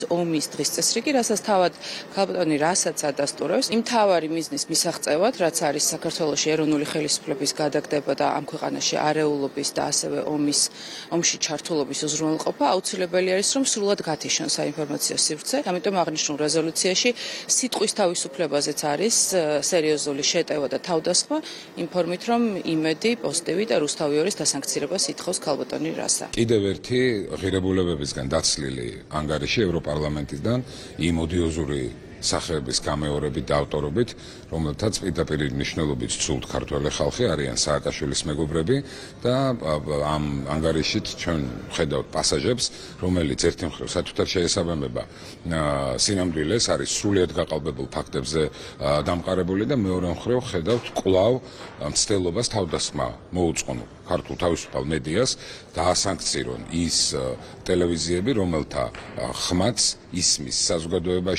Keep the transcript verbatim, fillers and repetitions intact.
ომის დღის წესრიგი, რასაც თავად ქალბატონი რასაც ადასტურებს, იმ მთავარი მიზნის მისაღწევად, რაც არის საქართველოში ეროვნული ხელისუფლების გადაგდება და ამ ქვეყანაში არეულობის და ასევე ომის ომში ჩართულობის უზრუნველყოფა, აუცილებელი არის, რომ სრულად გათიშონ საინფორმაციო სივრცე. ამიტომ აღნიშნულ რეზოლუციაში სიტყვის თავისუფლებაზეც არის სერიოზული შეტევა და თავდასხმა, იმფორმით, რომ იმედი, პოზიტივი და რუსთავიორის დასანქცირებას ითხოვს ქალბატონი რასა. კიდევ ერთი ღირებულებებისგან დაცლილი ანგარიში ევროპარლამენტიდან იმ ოდიოზური სახეების გამეორებით და ავტორობით, რომელთაც პირდაპირ მნიშვნელობით ცუდ ქართველი ხალხი არიან სააკაშვილის მეგობრები და ამ ანგარიშით ჩვენ ვხედავთ პასაჟებს, რომელიც ერთი მხრივ სათუთარ შეესაბამება სინამდვილეს, არის სრულიად გაყალბებულ ფაქტებზე დამყარებული და მეორე მხრივ ვხედავთ კვლავ მცდელობას თავდასხმა მოუწყონ ქართულ თავისუფალ მედიას დაასანქცირონ ის ტელევიზიები, რომელთა ხმაც ისმის საზოგადოებაში